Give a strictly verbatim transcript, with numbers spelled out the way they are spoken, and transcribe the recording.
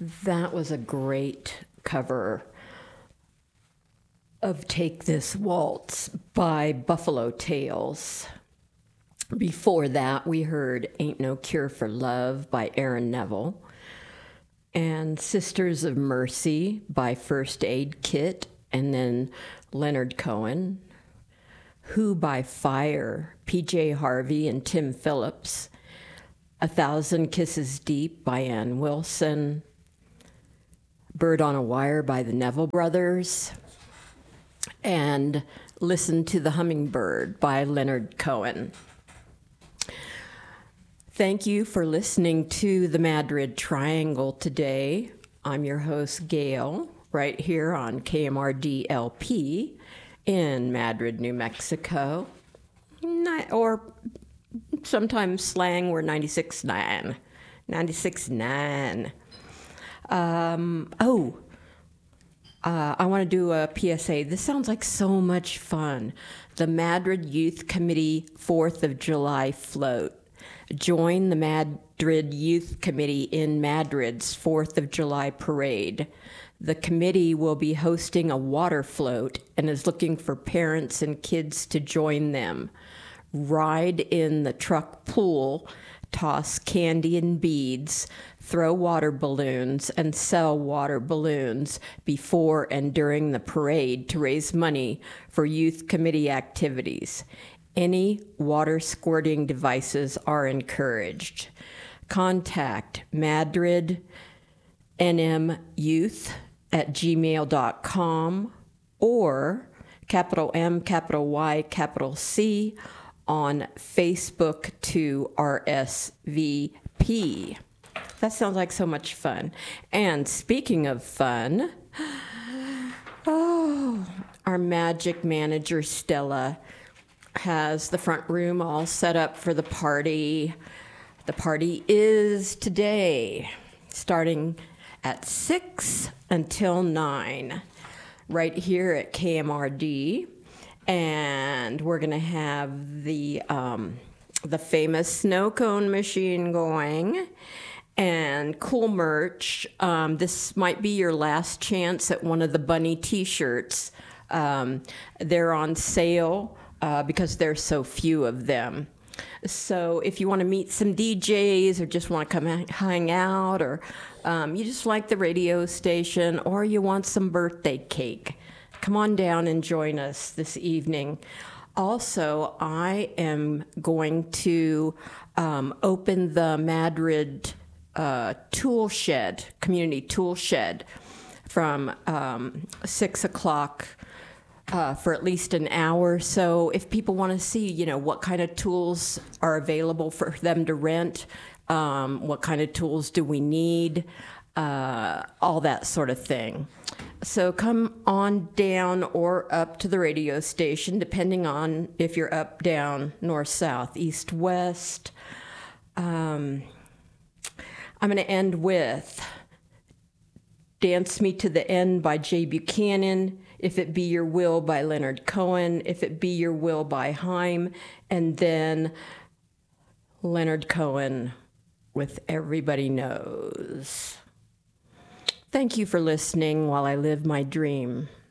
That was a great cover of Take This Waltz by Buffalo Tales. Before that, we heard Ain't No Cure for Love by Aaron Neville and Sisters of Mercy by First Aid Kit, and then Leonard Cohen. Who by Fire, P J Harvey and Tim Phillips. A Thousand Kisses Deep by Ann Wilson. Bird on a Wire by the Neville Brothers, and Listen to the Hummingbird by Leonard Cohen. Thank you for listening to the Madrid Triangle today. I'm your host, Gail, right here on K M R D L P in Madrid, New Mexico, or sometimes slang, we're ninety-six point nine. ninety-six point nine. Um, oh, uh, I want to do a P S A. This sounds like so much fun. The Madrid Youth Committee fourth of July float. Join the Madrid Youth Committee in Madrid's fourth of July parade. The committee will be hosting a water float and is looking for parents and kids to join them. Ride in the truck pool, toss candy and beads, throw water balloons, and sell water balloons before and during the parade to raise money for youth committee activities. Any water squirting devices are encouraged. Contact Madrid N M Youth at gmail dot com or capital M, capital Y, capital C on Facebook to R S V P. That sounds like so much fun. And speaking of fun, oh, our magic manager, Stella, has the front room all set up for the party. The party is today, starting at six until nine, right here at K M R D. And we're going to have the um, the famous snow cone machine going and cool merch. Um, this might be your last chance at one of the bunny T-shirts. Um, they're on sale uh, because there's so few of them. So if you want to meet some D Js or just want to come hang out, or um, you just like the radio station, or you want some birthday cake, come on down and join us this evening. Also, I am going to um, open the Madrid uh, tool shed, community tool shed, from um, six o'clock uh, for at least an hour. So if people want to see, you know, what kind of tools are available for them to rent, um, what kind of tools do we need, uh, all that sort of thing. So come on down or up to the radio station, depending on if you're up, down, north, south, east, west. Um, I'm going to end with Dance Me to the End by Jay Buchanan, If It Be Your Will by Leonard Cohen, If It Be Your Will by Haim, and then Leonard Cohen with Everybody Knows. Thank you for listening while I live my dream.